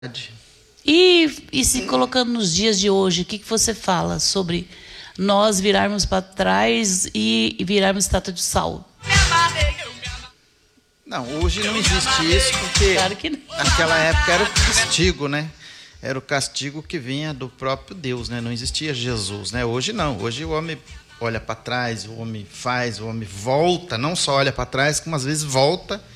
E se colocando nos dias de hoje, o que você fala sobre nós virarmos para trás e virarmos estátua de sal? Não, hoje não existe isso, porque Claro que não. naquela época era o castigo, né? Era o castigo que vinha do próprio Deus, né? Não existia Jesus, né? Hoje não. Hoje o homem olha para trás, o homem faz, o homem volta, não só olha para trás, como às vezes volta